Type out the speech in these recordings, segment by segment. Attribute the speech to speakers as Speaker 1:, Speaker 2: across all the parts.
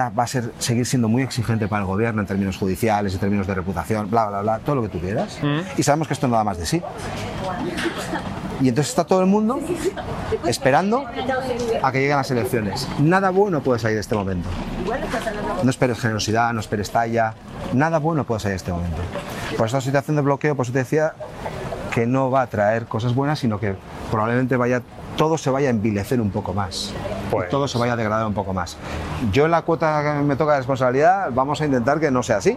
Speaker 1: va a seguir siendo muy exigente para el gobierno en términos judiciales, en términos de reputación, bla, bla, bla, todo lo que tú quieras. Y sabemos que esto no da más de sí. Y entonces está todo el mundo esperando a que lleguen las elecciones. Nada bueno puede salir de este momento. No esperes generosidad, no esperes talla. Nada bueno puede salir de este momento. Por esta situación de bloqueo, pues te decía que no va a traer cosas buenas, sino que probablemente todo se vaya a envilecer un poco más. Pues todo se vaya a degradar un poco más. Yo en la cuota que me toca de responsabilidad vamos a intentar que no sea así.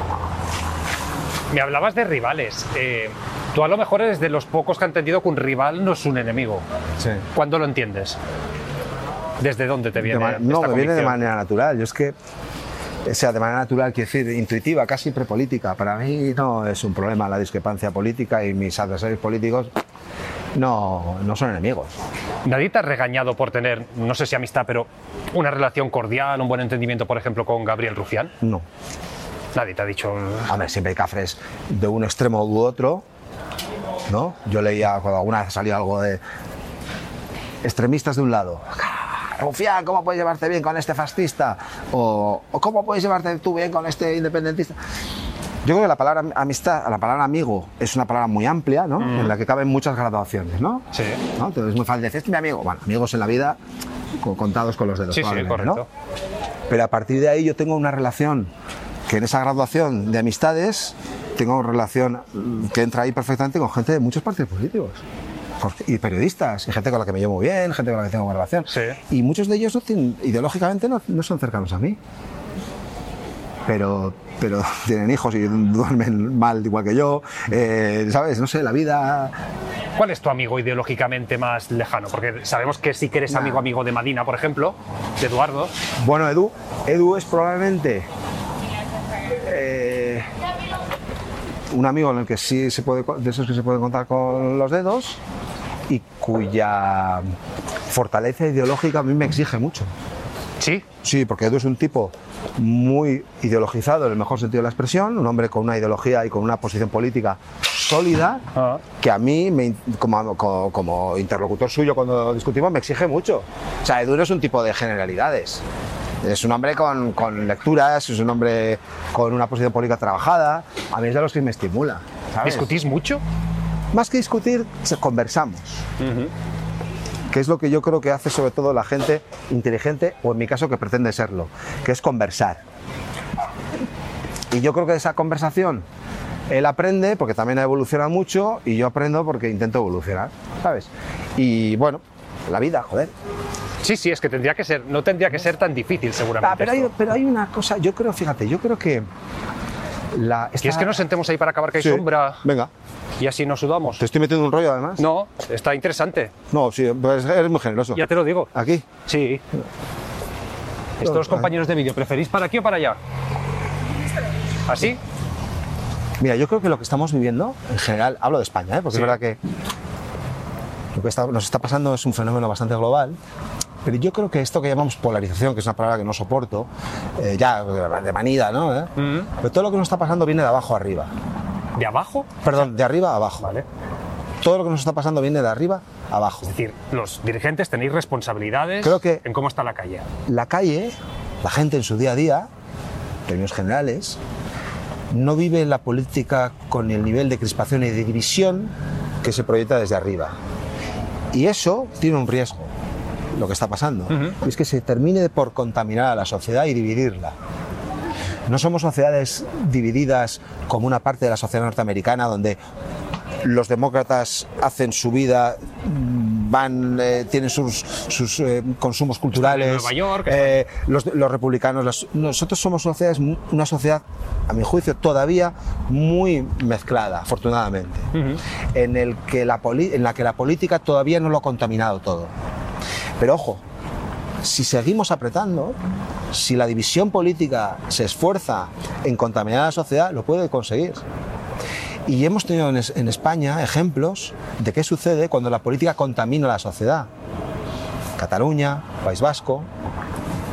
Speaker 2: Me hablabas de rivales. Tú a lo mejor eres de los pocos que han entendido que un rival no es un enemigo.
Speaker 1: Sí.
Speaker 2: ¿Cuándo lo entiendes? ¿Desde dónde te viene esta
Speaker 1: No, me viene de
Speaker 2: convicción?
Speaker 1: manera natural. Yo es que, o sea, de manera natural, quiero decir, intuitiva, casi prepolítica. Para mí no es un problema la discrepancia política y mis adversarios políticos no son enemigos.
Speaker 2: ¿Nadie te ha regañado por tener, no sé si amistad, pero una relación cordial, un buen entendimiento, por ejemplo, con Gabriel Rufián?
Speaker 1: No.
Speaker 2: Nadie te ha dicho...
Speaker 1: Hombre, siempre hay cafres de un extremo u otro, ¿no? Yo leía cuando alguna vez salió algo de extremistas de un lado. Rufián, ¿cómo puedes llevarte bien con este fascista? O ¿cómo puedes llevarte tú bien con este independentista? Yo creo que la palabra amistad, la palabra amigo, es una palabra muy amplia, ¿no? En la que caben muchas graduaciones, ¿no?
Speaker 2: Sí.
Speaker 1: ¿No? Entonces es muy fácil decir, este es mi amigo. Bueno, amigos en la vida contados con los dedos.
Speaker 2: Sí, sí, correcto.
Speaker 1: ¿no? Pero a partir de ahí yo tengo una relación que en esa graduación de amistades tengo una relación que entra ahí perfectamente con gente de muchos partidos políticos. Y periodistas, y gente con la que me llevo muy bien, gente con la que tengo buena relación. Sí. Y muchos de ellos ideológicamente no son cercanos a mí. Pero tienen hijos y duermen mal igual que yo, ¿sabes? No sé, la vida...
Speaker 2: ¿Cuál es tu amigo ideológicamente más lejano? Porque sabemos que sí que eres amigo de Madina, por ejemplo, de Eduardo.
Speaker 1: Bueno, Edu es probablemente un amigo en el que sí se puede, de esos que se puede contar con los dedos y cuya fortaleza ideológica a mí me exige mucho.
Speaker 2: ¿Sí?
Speaker 1: Sí, porque Edu es un tipo muy ideologizado en el mejor sentido de la expresión, un hombre con una ideología y con una posición política sólida, que a mí, como interlocutor suyo cuando discutimos, me exige mucho. O sea, Edu no es un tipo de generalidades. Es un hombre con lecturas, es un hombre con una posición política trabajada. A mí es de los que me estimula, ¿sabes?
Speaker 2: ¿Discutís mucho?
Speaker 1: Más que discutir, conversamos. Que es lo que yo creo que hace sobre todo la gente inteligente, o en mi caso que pretende serlo, que es conversar. Y yo creo que de esa conversación él aprende, porque también ha evolucionado mucho, y yo aprendo porque intento evolucionar, ¿sabes? Y bueno, la vida, joder.
Speaker 2: Sí, es que no tendría que ser tan difícil seguramente.
Speaker 1: Pero hay una cosa, yo creo que...
Speaker 2: ¿Quieres que nos sentemos ahí para acabar que hay sombra?
Speaker 1: Venga.
Speaker 2: Y así nos sudamos.
Speaker 1: ¿Te estoy metiendo un rollo además?
Speaker 2: No, está interesante.
Speaker 1: No, sí, pues eres muy generoso.
Speaker 2: Ya te lo digo.
Speaker 1: ¿Aquí?
Speaker 2: Sí. Estos compañeros de vídeo, ¿preferís para aquí o para allá? ¿Así?
Speaker 1: Mira, yo creo que lo que estamos viviendo, en general, hablo de España, porque es verdad que lo que nos está pasando es un fenómeno bastante global. Pero yo creo que esto que llamamos polarización, que es una palabra que no soporto, ya de manida, ¿no? Pero todo lo que nos está pasando viene de abajo a arriba.
Speaker 2: ¿De abajo?
Speaker 1: Perdón, de arriba a abajo.
Speaker 2: Vale.
Speaker 1: Todo lo que nos está pasando viene de arriba a abajo.
Speaker 2: Es decir, los dirigentes tenéis responsabilidades en cómo está la calle.
Speaker 1: La calle, la gente en su día a día, en términos generales, no vive la política con el nivel de crispación y de división que se proyecta desde arriba. Y eso tiene un riesgo, lo que está pasando, y es que se termine por contaminar a la sociedad y dividirla. No somos sociedades divididas como una parte de la sociedad norteamericana donde los demócratas hacen su vida, tienen sus consumos culturales,
Speaker 2: en Nueva York,
Speaker 1: los republicanos. Nosotros somos una sociedad, a mi juicio, todavía muy mezclada, afortunadamente, en la que la política todavía no lo ha contaminado todo. Pero ojo, si seguimos apretando, si la división política se esfuerza en contaminar a la sociedad, lo puede conseguir. Y hemos tenido en España ejemplos de qué sucede cuando la política contamina a la sociedad. Cataluña, País Vasco,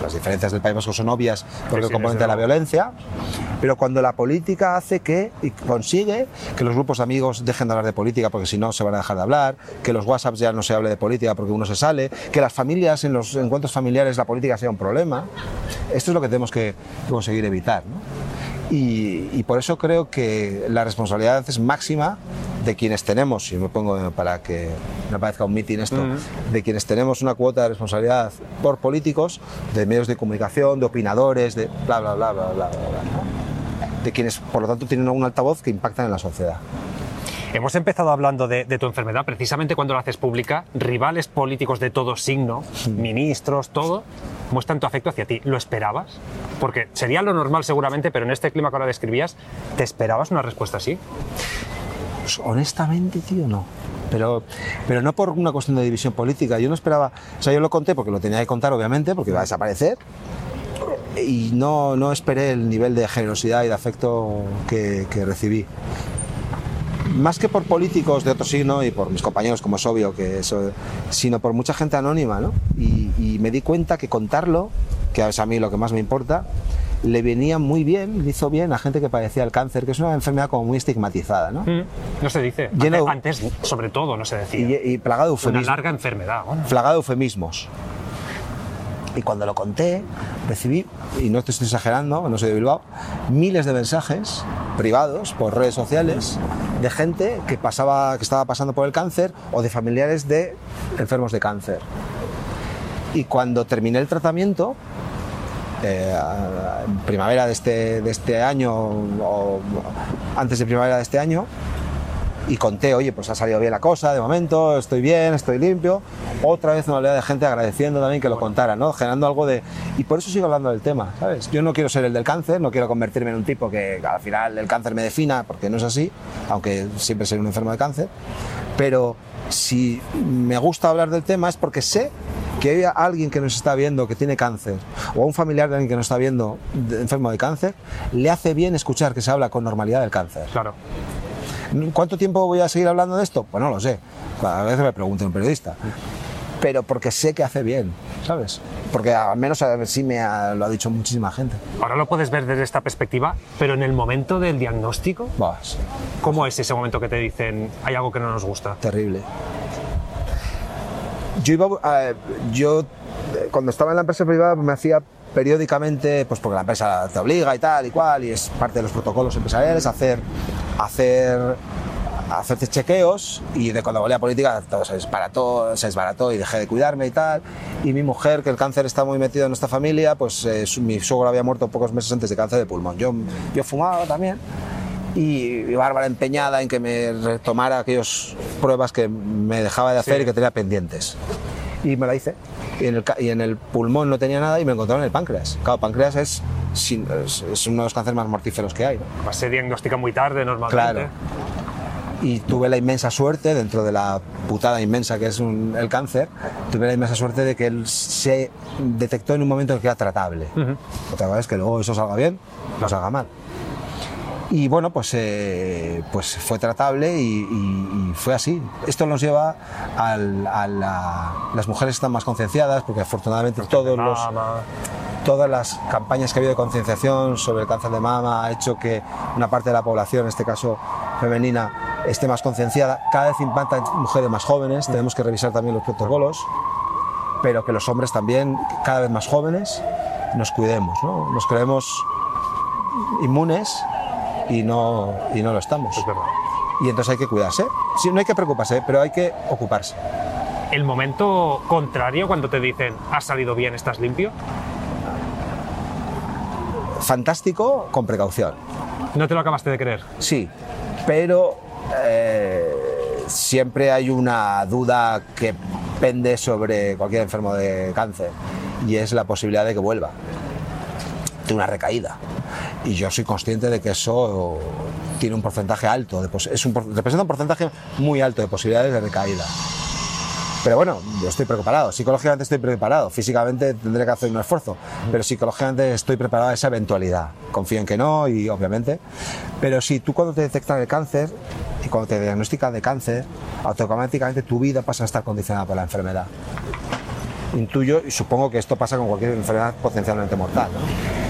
Speaker 1: las diferencias del País Vasco son obvias porque
Speaker 2: Sí,
Speaker 1: el componente de la violencia, pero cuando la política hace y consigue que los grupos de amigos dejen de hablar de política porque si no se van a dejar de hablar, que los WhatsApps ya no se hable de política porque uno se sale, que las familias, en los encuentros familiares, la política sea un problema, esto es lo que tenemos que conseguir evitar, ¿no? Y por eso creo que la responsabilidad es máxima de quienes tenemos, si me pongo para que no parezca un mitin esto, de quienes tenemos una cuota de responsabilidad por políticos, de medios de comunicación, de opinadores, de bla, bla, bla, bla, bla, bla, ¿no? De quienes, por lo tanto, tienen un altavoz que impactan en la sociedad.
Speaker 2: Hemos empezado hablando de tu enfermedad, precisamente cuando la haces pública, rivales políticos de todo signo, ministros, todo, muestran tu afecto hacia ti. ¿Lo esperabas? Porque sería lo normal seguramente, pero en este clima que ahora describías, ¿te esperabas una respuesta así?
Speaker 1: Pues, honestamente, tío, no. Pero no por una cuestión de división política. Yo no esperaba... O sea, yo lo conté porque lo tenía que contar, obviamente, porque iba a desaparecer. Y no esperé el nivel de generosidad y de afecto que recibí. Más que por políticos de otro signo y por mis compañeros, como es obvio, sino por mucha gente anónima, ¿no? Y me di cuenta que contarlo, que es a mí lo que más me importa, le venía muy bien, le hizo bien a gente que padecía el cáncer, que es una enfermedad como muy estigmatizada, ¿no?
Speaker 2: No se dice. Antes, sobre todo, no se decía.
Speaker 1: Y plagado de eufemismos.
Speaker 2: Una larga enfermedad. Bueno.
Speaker 1: Plagado de eufemismos. Y cuando lo conté, recibí, y no te estoy exagerando, no soy de Bilbao, miles de mensajes privados por redes sociales de gente que estaba pasando por el cáncer o de familiares de enfermos de cáncer. Y cuando terminé el tratamiento, en primavera de este año o antes de primavera de este año, y conté, oye, pues ha salido bien la cosa, de momento, estoy bien, estoy limpio. Otra vez una oleada de gente agradeciendo también que lo contara, ¿no? Generando algo de... Y por eso sigo hablando del tema, ¿sabes? Yo no quiero ser el del cáncer, no quiero convertirme en un tipo que al final el cáncer me defina, porque no es así, aunque siempre seré un enfermo de cáncer. Pero si me gusta hablar del tema es porque sé que hay alguien que nos está viendo que tiene cáncer, o a un familiar de alguien que nos está viendo enfermo de cáncer, le hace bien escuchar que se habla con normalidad del cáncer.
Speaker 2: Claro.
Speaker 1: ¿Cuánto tiempo voy a seguir hablando de esto? Pues no lo sé. A veces me pregunta un periodista. Pero porque sé que hace bien, ¿sabes? Porque al menos sí lo ha dicho muchísima gente.
Speaker 2: Ahora lo puedes ver desde esta perspectiva, pero en el momento del diagnóstico,
Speaker 1: Sí.
Speaker 2: ¿Cómo es ese momento que te dicen hay algo que no nos gusta?
Speaker 1: Terrible. Yo cuando estaba en la empresa privada me hacía periódicamente, pues porque la empresa te obliga y tal y cual, y es parte de los protocolos empresariales, hacerte chequeos, y de cuando volví a política todo se desbarató y dejé de cuidarme y tal. Y mi mujer, que el cáncer está muy metido en nuestra familia, pues mi suegro había muerto pocos meses antes de cáncer de pulmón. Yo fumaba también, y Bárbara empeñada en que me retomara aquellas pruebas que me dejaba de hacer y que tenía pendientes. Y me la hice. Y en el pulmón no tenía nada y me encontraron en el páncreas. Claro, páncreas es uno de los cánceres más mortíferos que hay, ¿no?
Speaker 2: Se diagnostica muy tarde normalmente.
Speaker 1: Claro. Y tuve la inmensa suerte, dentro de la putada inmensa que es el cáncer, tuve la inmensa suerte de que él se detectó en un momento que era tratable. Otra cosa es que luego eso salga bien, no salga mal. Y bueno, pues fue tratable y fue así. Esto nos lleva las mujeres están más concienciadas, porque afortunadamente todas las campañas que ha habido de concienciación sobre el cáncer de mama ha hecho que una parte de la población, en este caso femenina, esté más concienciada. Cada vez impactan mujeres más jóvenes, tenemos que revisar también los protocolos, pero que los hombres también, cada vez más jóvenes, nos cuidemos, ¿no? Nos creemos inmunes y no lo estamos.
Speaker 2: Es verdad.
Speaker 1: Y entonces hay que cuidarse. Sí, no hay que preocuparse, pero hay que ocuparse.
Speaker 2: El momento contrario, cuando te dicen has salido bien, estás limpio.
Speaker 1: Fantástico, con precaución.
Speaker 2: ¿No te lo acabaste de creer?
Speaker 1: Sí, pero siempre hay una duda que pende sobre cualquier enfermo de cáncer, y es la posibilidad de que vuelva, de una recaída. Y yo soy consciente de que eso tiene un porcentaje alto, representa un porcentaje muy alto de posibilidades de recaída. Pero bueno, yo estoy preparado, psicológicamente estoy preparado, físicamente tendré que hacer un esfuerzo, pero psicológicamente estoy preparado a esa eventualidad. Confío en que no, y obviamente. Pero si tú, cuando te detectan el cáncer y cuando te diagnostican de cáncer, automáticamente tu vida pasa a estar condicionada por la enfermedad. intuyo y supongo que esto pasa con cualquier enfermedad potencialmente mortal, ¿no?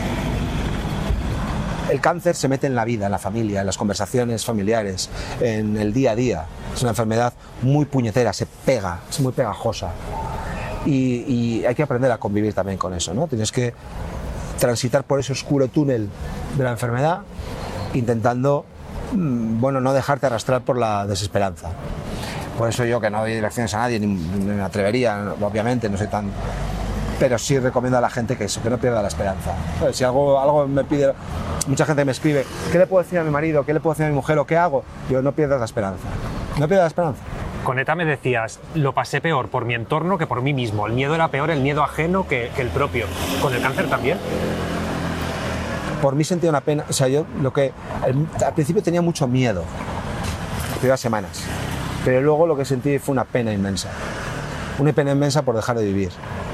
Speaker 1: El cáncer se mete en la vida, en la familia, en las conversaciones familiares, en el día a día. Es una enfermedad muy puñetera, se pega, es muy pegajosa. Y hay que aprender a convivir también con eso, ¿no? Tienes que transitar por ese oscuro túnel de la enfermedad, intentando, bueno, no dejarte arrastrar por la desesperanza. Por eso yo, que no doy direcciones a nadie, ni me atrevería, obviamente, no soy tan... Pero sí recomiendo a la gente que eso, que no pierda la esperanza. Si algo me pide... Mucha gente me escribe, ¿qué le puedo decir a mi marido? ¿Qué le puedo decir a mi mujer? ¿O qué hago? Yo, no pierdas la esperanza. No pierdas la esperanza.
Speaker 2: Con ETA me decías, lo pasé peor por mi entorno que por mí mismo. El miedo era peor, el miedo ajeno que el propio. ¿Con el cáncer también?
Speaker 1: Por mí sentía una pena. O sea, yo al principio tenía mucho miedo, las primeras semanas. Pero luego lo que sentí fue una pena inmensa. Una pena inmensa por dejar de vivir.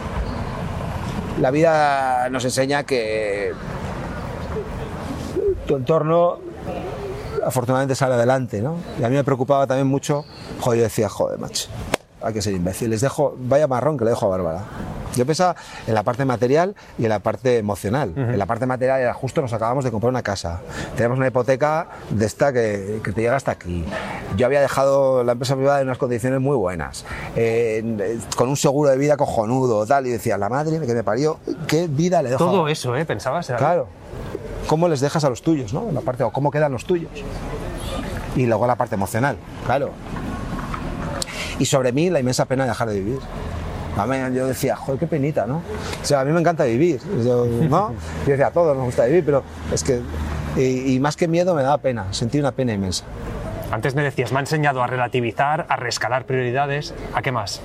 Speaker 1: La vida nos enseña que tu entorno afortunadamente sale adelante, ¿no? Y a mí me preocupaba también mucho, yo decía, macho, hay que ser imbécil, les dejo, vaya marrón que le dejo a Bárbara. Yo pensaba en la parte material y en la parte emocional. En la parte material era justo, nos acabamos de comprar una casa, teníamos una hipoteca de esta que te llega hasta aquí. Yo había dejado la empresa privada en unas condiciones muy buenas, con un seguro de vida cojonudo, tal, y decía, la madre que me parió, ¿qué vida le dejo?
Speaker 2: Todo eso, ¿pensabas?
Speaker 1: Claro. ¿Cómo les dejas a los tuyos, ¿no? La parte, o cómo quedan los tuyos. Y luego la parte emocional, claro. Y sobre mí la inmensa pena de dejar de vivir. Yo decía, qué penita, ¿no? O sea, a mí me encanta vivir, ¿no? Yo decía, a todos nos gusta vivir, pero es que... Y más que miedo me daba pena, sentí una pena inmensa.
Speaker 2: Antes me decías, me ha enseñado a relativizar, a reescalar prioridades. ¿A qué más?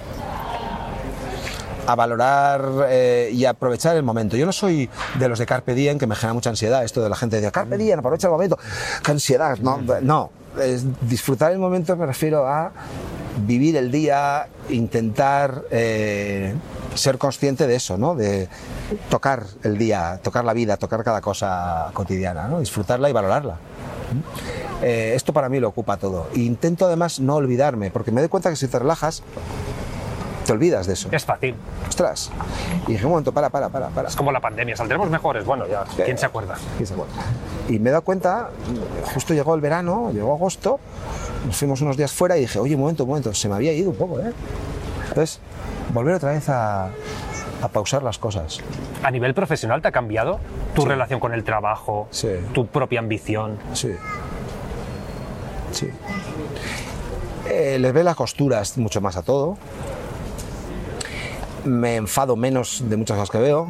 Speaker 1: A valorar y a aprovechar el momento. Yo no soy de los de Carpe Diem, que me genera mucha ansiedad, esto de la gente de Carpe Diem, aprovecha el momento. ¡Qué ansiedad! No. Disfrutar el momento me refiero a vivir el día, intentar ser consciente de eso, ¿no? De tocar el día, tocar la vida, tocar cada cosa cotidiana, ¿no? Disfrutarla y valorarla. Esto para mí lo ocupa todo. E intento además no olvidarme, porque me doy cuenta que si te relajas, te olvidas de eso.
Speaker 2: Es fácil.
Speaker 1: Ostras. Y dije, un momento, para.
Speaker 2: Es como la pandemia, saldremos mejores. Bueno, ya, ¿quién se acuerda? Y
Speaker 1: me he dado cuenta, justo llegó el verano, llegó agosto, nos fuimos unos días fuera y dije, oye, un momento, se me había ido un poco, ¿eh? Entonces, volver otra vez a pausar las cosas.
Speaker 2: ¿A nivel profesional te ha cambiado tu relación con el trabajo, tu propia ambición?
Speaker 1: Sí. Les ve las costuras mucho más a todo. Me enfado menos de muchas cosas que veo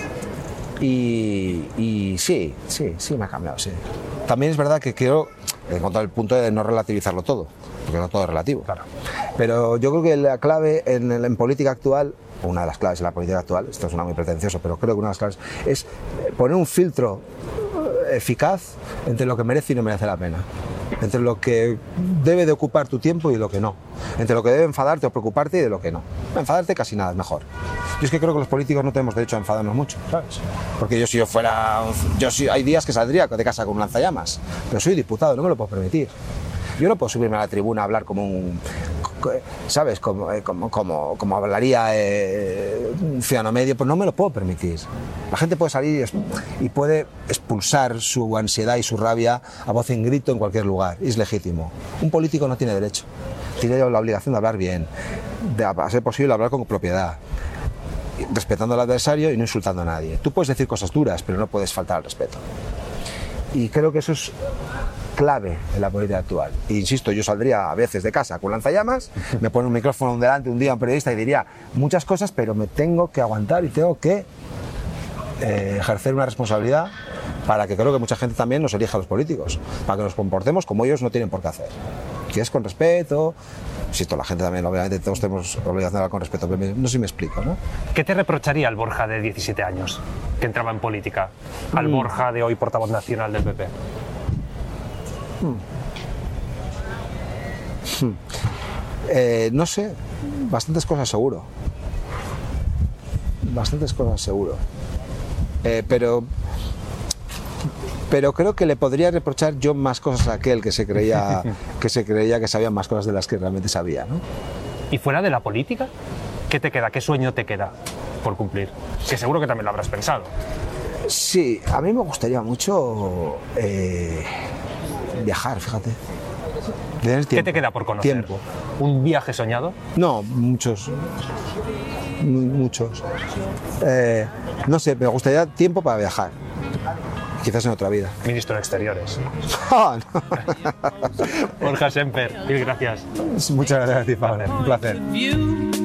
Speaker 1: y sí, me ha cambiado, sí. También es verdad que quiero encontrar el punto de no relativizarlo todo, porque no todo es relativo.
Speaker 2: Claro.
Speaker 1: Pero yo creo que la clave en política actual, una de las claves en la política actual, esto suena muy pretencioso, pero creo que una de las claves es poner un filtro eficaz entre lo que merece y no merece la pena. Entre lo que debe de ocupar tu tiempo y lo que no. Entre lo que debe enfadarte o preocuparte y de lo que no. Enfadarte casi nada es mejor. Yo es que creo que los políticos no tenemos derecho a enfadarnos mucho, ¿sabes? Porque hay días que saldría de casa con un lanzallamas, pero soy diputado, no me lo puedo permitir. Yo no puedo subirme a la tribuna a hablar como un... ¿Sabes? Como hablaría un ciudadano medio, pues no me lo puedo permitir. La gente puede salir y puede expulsar su ansiedad y su rabia a voz en grito en cualquier lugar, y es legítimo. Un político no tiene derecho, tiene la obligación de hablar bien, a ser posible hablar con propiedad, respetando al adversario y no insultando a nadie. Tú puedes decir cosas duras, pero no puedes faltar al respeto. Y creo que eso es clave en la política actual. E insisto, yo saldría a veces de casa con lanzallamas, me pone un micrófono delante un día un periodista y diría muchas cosas, pero me tengo que aguantar y tengo que ejercer una responsabilidad para que creo que mucha gente también nos elija a los políticos, para que nos comportemos como ellos no tienen por qué hacer, que es con respeto. Insisto, la gente también, obviamente, todos tenemos obligación de hablar con respeto, pero no sé si me explico, ¿no?
Speaker 2: ¿Qué te reprocharía el Borja de 17 años, que entraba en política, al Borja de hoy portavoz nacional del PP?
Speaker 1: No sé, bastantes cosas seguro. Pero creo que le podría reprochar yo más cosas a aquel que se creía que sabía más cosas de las que realmente sabía, ¿no?
Speaker 2: ¿Y fuera de la política? ¿Qué te queda? ¿Qué sueño te queda por cumplir? Que seguro que también lo habrás pensado.
Speaker 1: Sí, a mí me gustaría mucho viajar, fíjate. Tener tiempo.
Speaker 2: ¿Qué te queda por conocer?
Speaker 1: Tiempo.
Speaker 2: ¿Un viaje soñado?
Speaker 1: No, muchos. Muchos. No sé, me gustaría tiempo para viajar. Quizás en otra vida.
Speaker 2: Ministro de Exteriores.
Speaker 1: Ah, no.
Speaker 2: Borja Semper, mil gracias.
Speaker 1: Muchas gracias a ti, Pablo. Un placer.